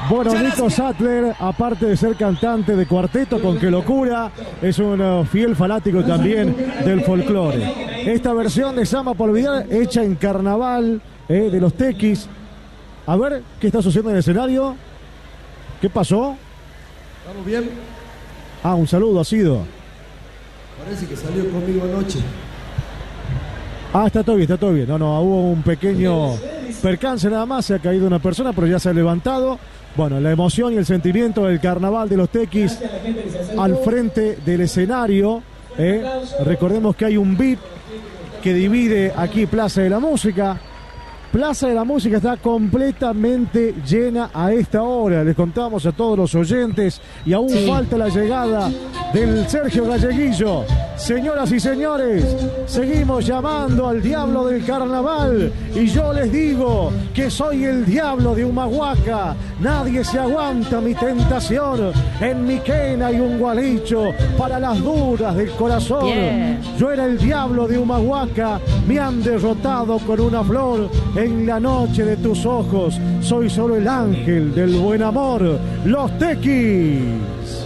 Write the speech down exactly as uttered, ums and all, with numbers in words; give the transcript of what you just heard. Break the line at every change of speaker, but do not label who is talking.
Bueno, Nico Sattler, aparte de ser cantante de cuarteto con Qué Locura, es un uh, fiel fanático también del folclore. Esta versión de Samba por Olvidar, hecha en carnaval eh, de los Tequis. A ver, ¿qué está sucediendo en el escenario? ¿Qué pasó?
¿Estamos bien?
Ah, un saludo, ha sido.
Parece que salió conmigo anoche.
Ah, está todo bien, está todo bien. No, no, hubo un pequeño percance nada más, se ha caído una persona, pero ya se ha levantado. Bueno, la emoción y el sentimiento del carnaval de los Tequis al frente del escenario. ¿eh? Recordemos que hay un V I P que divide aquí Plaza de la Música. Plaza de la Música está completamente llena a esta hora. Les contamos a todos los oyentes y aún sí. falta la llegada del Sergio Galleguillo. Señoras y señores, seguimos llamando al diablo del carnaval y yo les digo que soy el diablo de Humahuaca. Nadie se aguanta mi tentación. En mi quena hay un gualicho para las duras del corazón. Yeah. Yo era el diablo de Humahuaca, me han derrotado con una flor. En la noche de tus ojos soy solo el ángel del buen amor. Los Tequis.